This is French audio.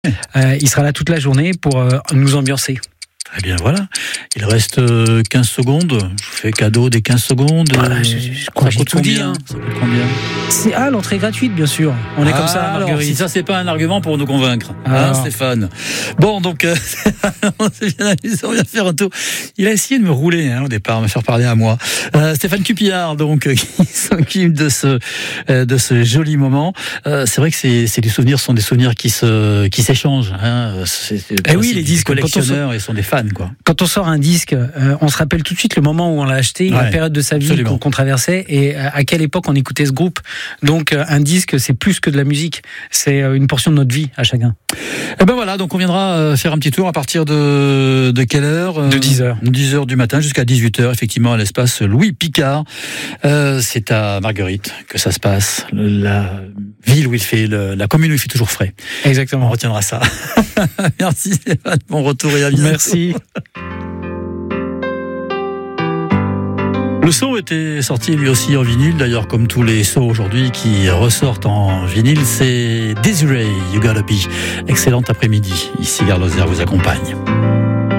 Il sera là toute la journée pour nous ambiancer. Eh bien voilà, il reste 15 secondes. Je vous fais cadeau des 15 secondes. Voilà, je crois que j'ai tout dit. Ça coûte combien ? C'est l'entrée gratuite, bien sûr. On est comme ça, alors, Marguerite. si ça, c'est pas un argument pour nous convaincre, Stéphane. Bon, donc, on s'est bien amusé, on vient faire un tour. Il a essayé de me rouler au départ, me faire parler à moi. Stéphane Cupillard, donc, qui s'occupe de ce joli moment. C'est vrai que ces souvenirs sont des souvenirs qui s'échangent. Oui, les disques collectionneurs, ils sont des fans. Quoi. Quand on sort un disque, on se rappelle tout de suite le moment où on l'a acheté, la période de sa vie qu'on traversait et à quelle époque on écoutait ce groupe. Donc un disque, c'est plus que de la musique, c'est une portion de notre vie à chacun. Et ben voilà, donc on viendra faire un petit tour à partir de quelle heure ? De 10h. 10h du matin jusqu'à 18h, effectivement, à l'espace Louis Picard. C'est à Marguerite que ça se passe, la ville où il fait, la commune où il fait toujours frais. Exactement. On retiendra ça. Merci Stéphane, bon retour et à bientôt. Merci. Le saut était sorti lui aussi en vinyle, d'ailleurs comme tous les sauts aujourd'hui qui ressortent en vinyle, c'est Desiree, You Gotta Be. Excellent après-midi, ici Gare Lozère vous accompagne.